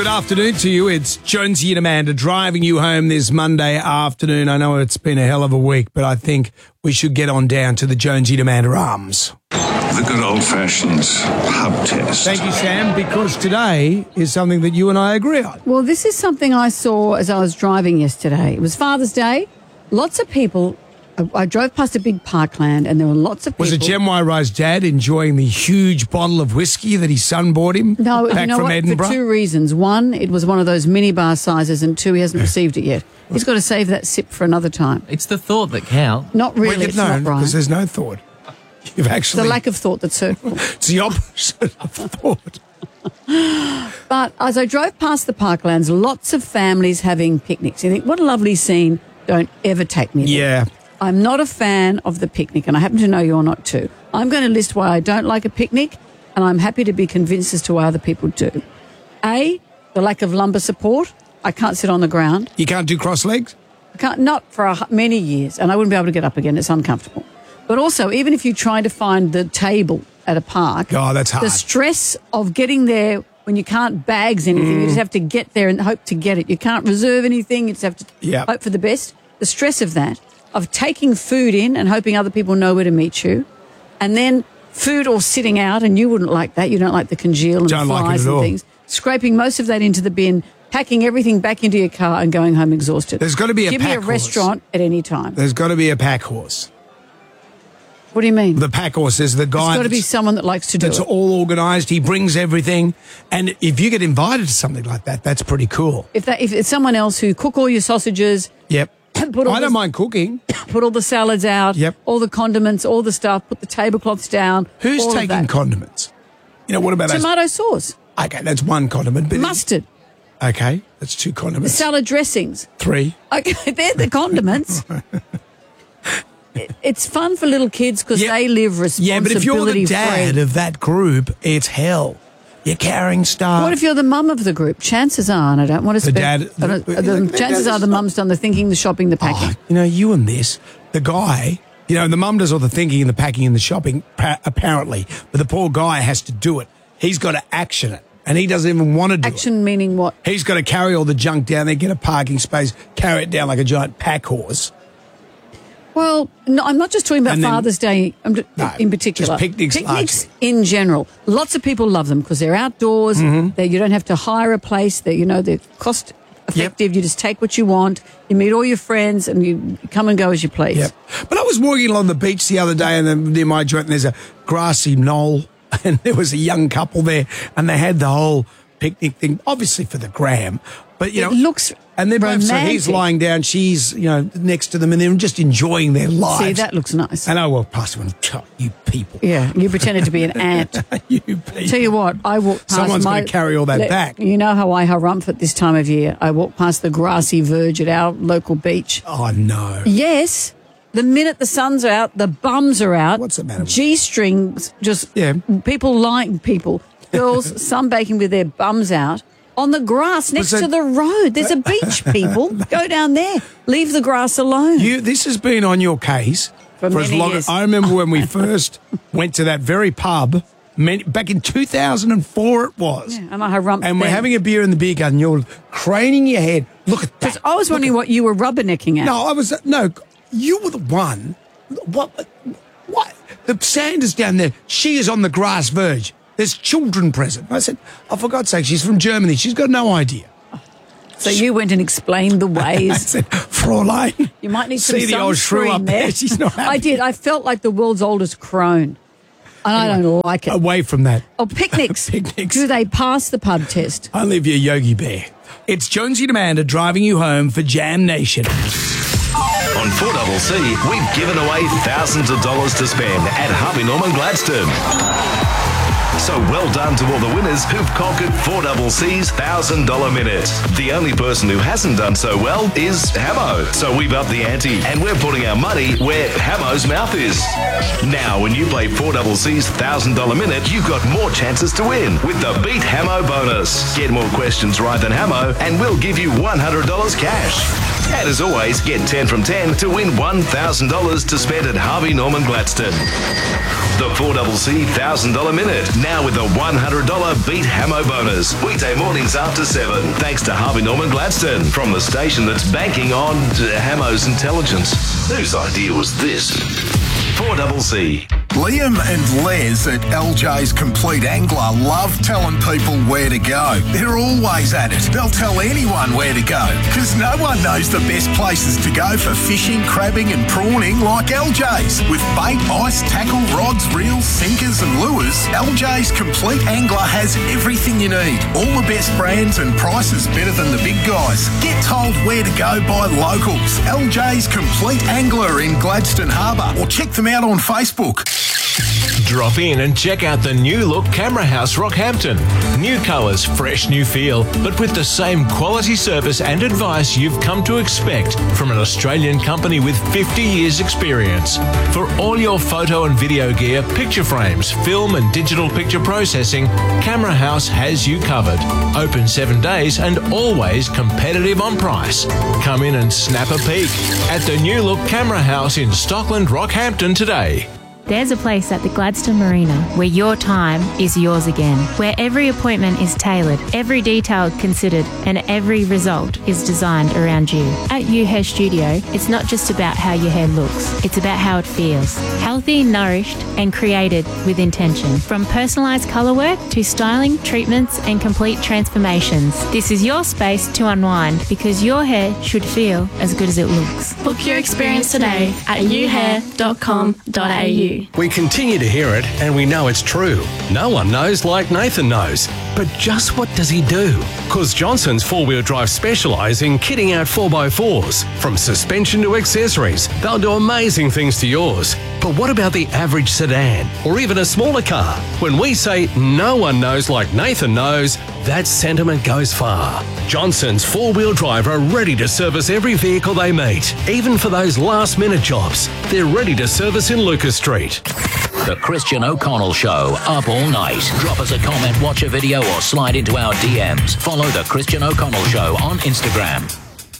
Good afternoon to you. It's Jonesy and Amanda driving you home this Monday afternoon. I know it's been a hell of a week, but I think we should get on down to the Jonesy and Amanda Arms. The good old-fashioned hub test. Thank you, Sam, because today is something that you and I agree on. Well, this is something I saw as I was driving yesterday. It was Father's Day. Lots of people. I drove past a big parkland and there were lots of people. Was it Jem Wairo's dad enjoying the huge bottle of whiskey that his son bought him No, back you know from what? Edinburgh? For two reasons. One, it was one of those minibar sizes, and two, he hasn't received it yet. He's got to save that sip for another time. It's the thought that counts. Not really, it's not right. because there's no thought. You've It's actually... the lack of thought that's hurtful. It's the opposite of thought. But as I drove past the parklands, lots of families having picnics. You think, what a lovely scene. Don't ever take me there. Yeah. I'm not a fan of the picnic, and I happen to know you're not too. I'm going to list why I don't like a picnic, and I'm happy to be convinced as to why other people do. A, the lack of lumbar support. I can't sit on the ground. You can't do cross legs? I can't, not for many years, and I wouldn't be able to get up again. It's uncomfortable. But also, even if you try to find the table at a park, Oh, that's hard. the stress of getting there when you can't bags anything, you just have to get there and hope to get it. You can't reserve anything. You just have to Yep. hope for the best. The stress of that, of taking food in and hoping other people know where to meet you, and then food all sitting out, and you wouldn't like that. You don't like the congeal and Don't the like it flies at and all. things. Scraping most of that into the bin, packing everything back into your car and going home exhausted. There's got to be a Give me pack a horse. restaurant at any time. There's got to be a pack horse. What do you mean? The pack horse is the guy It's got to be that's- someone that likes to do that's it. all organised. He brings everything. And if you get invited to something like that, that's pretty cool. If it's someone else who cook all your sausages, Yep. put all I don't mind cooking. put all the salads out, Yep. all the condiments, all the stuff, put the tablecloths down. Who's all of taking that. condiments? You know, what about those? Tomato sauce, Okay, that's one condiment. But mustard, Okay, that's two condiments. salad dressings. 3. Okay, they're the condiments. It's fun for little kids because Yeah. they live Yeah, but if you're the responsibility dad free. of that group, it's hell. You're carrying stuff. What if you're the mum of the group? Chances are, and I don't want to The spend. dad- the chances dad are is the not- mum's done the thinking, the shopping, the packing. You know, you and this, the guy, you know, the mum does all the thinking and the packing and the shopping, apparently, but the poor guy has to do it. He's got to action it, and he doesn't even want to do it. Action meaning what? He's got to carry all the junk down there, get a parking space, carry it down like a giant pack horse. Well, no, I'm not just talking about And then- Father's Day No, in particular. just picnics Picnics in general. Lots of people love them because they're outdoors. Mm-hmm. You don't have to hire a place. They're cost effective. You just take what you want. You meet all your friends and you come and go as you please. Yep. But I was walking along the beach the other day, and then near my joint, and there's a grassy knoll, and there was a young couple there, and they had the whole picnic thing, obviously for the gram. But you It know, looks and they're both, so he's romantic. lying down, she's next to them, and they're just enjoying their lives. See, that looks nice. And I walked past them and you people, Yeah, you pretended to be an ant. you people. Tell you what, I walked past Someone's my... gonna carry all that back. You know how I harumph at this time of year. I walk past the grassy verge at our local beach. Oh no! Yes, the minute the sun's out, the bums are out. What's the matter with G-strings, just Yeah. people, girls sunbaking with their bums out on the grass next that- to the road. There's a beach, people. Go down there. Leave the grass alone. This has been on your case For as many long. years. I remember when we first went to that very pub back in 2004. It was. Yeah, and I harumphed And we're then. having a beer in the beer garden. You're craning your head. Look at that. Because I was wondering what you were rubbernecking at. No, you were the one. What? The sand is down there. She is on the grass verge. There's children present. I said, oh, for God's sake, she's from Germany. She's got no idea. So you went and explained the I ways. said, Fraulein, You might need some see the old shrew sunscreen up there. She's not happy. I did. I felt like the world's oldest crone. And I don't like it. Away from that. Oh, picnics. Picnics. Do they pass the pub test? Only if you're Yogi Bear. It's Jonesy and Amanda driving you home for Jam Nation. On 4CC, we've given away thousands of dollars to spend at Harvey Norman Gladstone. So well done to all the winners who've conquered 4CC's $1,000 minute. The only person who hasn't done so well is Hamo. So we've upped the ante and we're putting our money where Hamo's mouth is. Now, when you play 4CC's $1,000 minute, you've got more chances to win with the Beat Hamo bonus. Get more questions right than Hamo and we'll give you $100 cash. And as always, get 10 from 10 to win $1,000 to spend at Harvey Norman Gladstone. The 4CC $1,000 Minute, now with a $100 Beat Hamo bonus. Weekday mornings after 7. Thanks to Harvey Norman Gladstone from the station that's banking on Hamo's intelligence. Whose idea was this? 4CC. Liam and Les at LJ's Complete Angler love telling people where to go. They're always at it. They'll tell anyone where to go because no one knows the best places to go for fishing, crabbing and prawning like LJ's. With bait, ice, tackle, rods, reels, sinkers and lures, LJ's Complete Angler has everything you need. All the best brands and prices better than the big guys. Get told where to go by locals. LJ's Complete Angler in Gladstone Harbour, or check them out on Facebook. Drop in and check out the new look Camera House Rockhampton. New colours, fresh new feel, but with the same quality service and advice you've come to expect from an Australian company with 50 years experience. For all your photo and video gear, picture frames, film and digital picture processing, Camera House has you covered. Open 7 days and always competitive on price. Come in and snap a peek at the new look Camera House in Stockland, Rockhampton today. There's a place at the Gladstone Marina where your time is yours again, where every appointment is tailored, every detail considered, and every result is designed around you. At UHair Studio, it's not just about how your hair looks, it's about how it feels. Healthy, nourished, and created with intention. From personalised colour work to styling, treatments, and complete transformations, this is your space to unwind because your hair should feel as good as it looks. Book your experience today at uhair.com.au. We continue to hear it and we know it's true. No one knows like Nathan knows. But just what does he do? Cause Johnson's 4-wheel drive specialise in kitting out 4x4s. From suspension to accessories, they'll do amazing things to yours. But what about the average sedan or even a smaller car? When we say no one knows like Nathan knows, that sentiment goes far. Johnson's 4-wheel drive are ready to service every vehicle they meet, even for those last-minute jobs. They're ready to service in Lucas Street. The Christian O'Connell Show, up all night. Drop us a comment, watch a video or slide into our DMs. Follow The Christian O'Connell Show on Instagram.